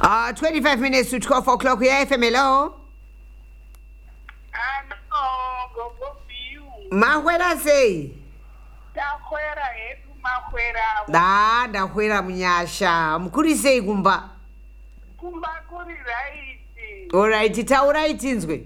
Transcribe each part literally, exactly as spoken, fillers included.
Uh, twenty-five minutes to twelve o'clock. Yeah, F M, hello. Ano, go go you. Mahwera say. Dakwera edu makwera. Da, da hwera mnyasha. Mkuri say kumba. Kumba kuri right. Alright, taura itinzwe.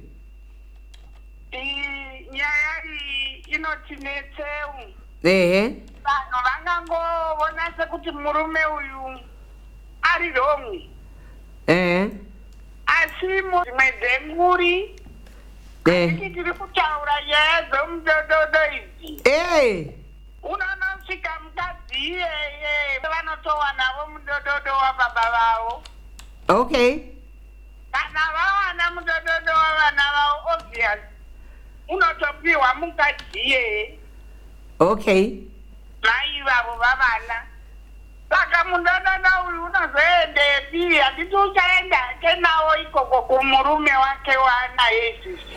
I nyaya i inotinetseu. Eh. Vanhu vangangovona sekuti murume uyu ari wrong. Eh. Asi mumwe dzenguri Eh. anditi tiri kutaura nyaya dzomudododo idzi. Eh. Unonosvika mukadzi iyeye vanotowanavo mudododo wababa vavo. Okay. Kana vawana mudododo wavana vavo obvious unotopiwa mukadzi iyeye. Okay. Mai vavo vavana. Saka mudododo uyu unozoendepi? Handiti uchaenda hake nawo ikoko kumurume wake waanaye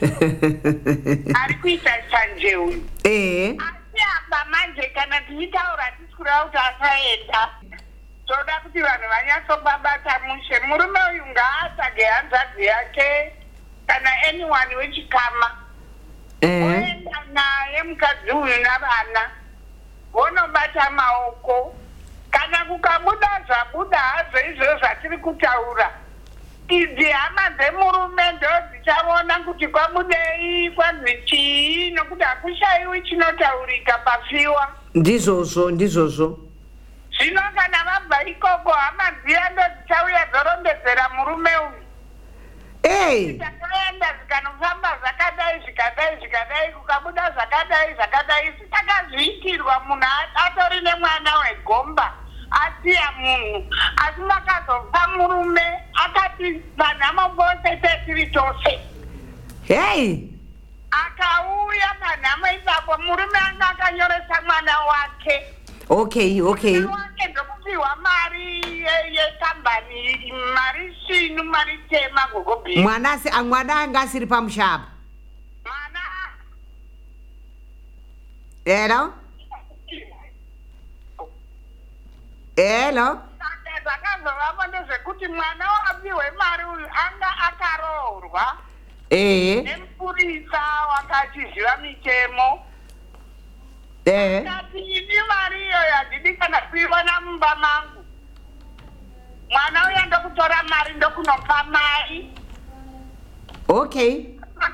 isisi. Ari kuita chanje uyu. Eh. Asi apa manje kana tichitaura tisikura kuti asaenda. Toda kuti vanhu vanyatsobabata mushe. Murume uyu ngaatsvage hanzvadzi yake kana anyone wechikama. Eh. Oenda naye mukadzi uyu navana. Vonobata maoko. Kana kukabuda zvabuda hazvo izvo zvatiri kutaura. Idzi hama dzemurume ndo dzichavaona kuti kwabudei kwanzi chii nokuti hakushayiwi chinotaurika pafiwa. Ndizvozvo, ndizvozvo. Zvino kana vabva ikoko hama dziya ndo dzichauya dzorondedzera murume uyu. Eh. Takaenda zikanofamba zvakadai zvikadai zvikadai kukabuda zvakadai zvakadai zvitakazviitirwa munhu atori nemwana wegomba asiya munhu asi makazopa murume akati vanhamo vose tetiri tose. Hey. Akauya panhamo ipapo murume anga akanyoresa mwana wake. Okay, okay. Mwana wake ndokupiwa mari yekambani mari shinu mari tema gogobi. Mwana si mwana anga asiri pamushaba. Mwana Hello? Hello? zvakazovapo ndezvekuti mwana wapiwe mari uyu anga akaroorwa Eh. nemupurisa wakachiziva mitemo. Eh. Kati ini mari iyoyo handidi kana kuiona mumba mangu. Mwana uya ndokutora mari ndokunopa mai. Okay.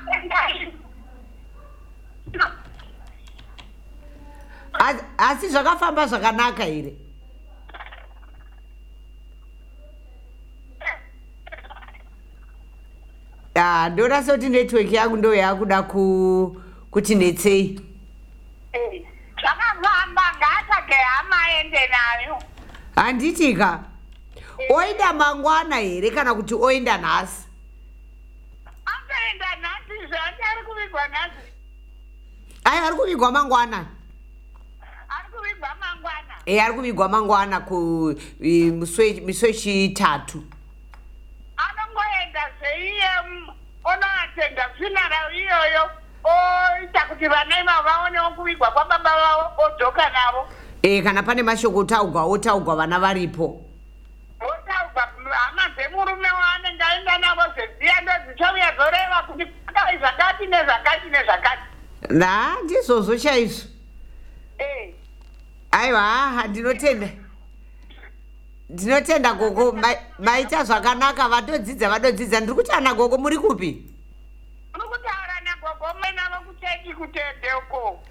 Asi- Asi zvakafamba zvakanaka here. Ah, ndora soti network yangu ndo yakuda ku kuti netsei. Zvakafamba ngaatsvage hama aende nayo. Handitika. Oenda mangwana here kana kuti oenda nhasi? Akaenda nhasi zvati ari kuvigwa nhasi. Ai, ari kuvigwa mangwana. Ari kuvigwa mangwana. Eh, ari kuvigwa mangwana ku i, muswe miswe chitatu. Anongoenda zveiye onoatenda funeral iyoyo oita kuti vana ivavo vaonewo kuvigwa kwababa vavo odzoka navo. Eh, kana pane mashoko otaugwa otaugwa vana varipo. Otaugwa hama dzemurume waanenge aenda navo zvedziya ndo dzichauya dzoreva kuti kwakai zvakati nezvakati nezvakati. Na, ndizvozvo chaizvo. Eh. Aiwa, haha, ndinotenda. Ndinotenda gogo, ma- maita zvakanaka vatodzidza vatodzidza. Ndiri kuti ana gogo muri kupi? Uri kutaura nagogo mwe navo kuchechi kutendeko.